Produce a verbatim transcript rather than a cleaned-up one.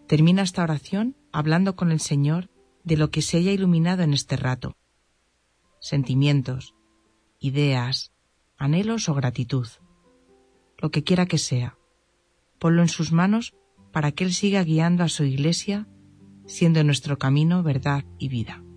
Termina esta oración hablando con el Señor de lo que se haya iluminado en este rato. Sentimientos, ideas, anhelos o gratitud. Lo que quiera que sea, ponlo en sus manos para que Él siga guiando a su Iglesia, siendo nuestro camino, verdad y vida.